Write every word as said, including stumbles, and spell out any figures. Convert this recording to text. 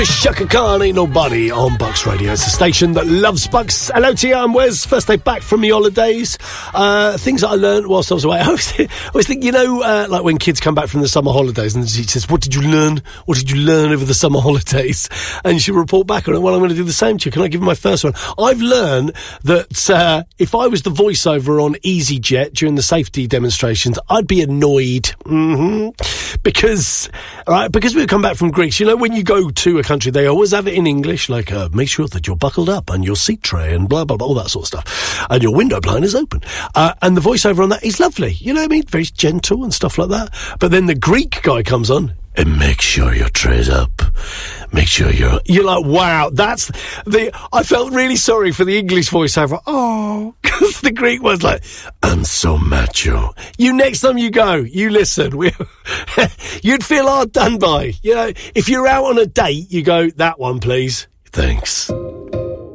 Shaka Khan, Ain't Nobody on Bucks Radio. It's a station that loves Bucks. Hello to you, I'm Wes. First day back from the holidays. Uh, things that I learned whilst I was away. I always, I always think, you know, uh, like when kids come back from the summer holidays and she says, what did you learn? What did you learn over the summer holidays? And she report back on it. Well, I'm going to do the same to you. Can I give you my first one? I've learned that uh, if I was the voiceover on EasyJet during the safety demonstrations, I'd be annoyed. Mm-hmm. Because, right, because we've come back from Greece, you know, when you go to a country, they always have it in English, like, uh, make sure that you're buckled up and your seat tray and blah, blah, blah, all that sort of stuff. And your window blind is open. Uh, and the voiceover on that is lovely. You know what I mean? Very gentle and stuff like that. But then the Greek guy comes on, and make sure your tray's up. Make sure you're... You're like, wow, that's... the. I felt really sorry for the English voiceover. Oh, because the Greek was like, I'm so macho. You, next time you go, you listen. We, you'd feel hard done by. You know, if you're out on a date, you go, that one, please. Thanks.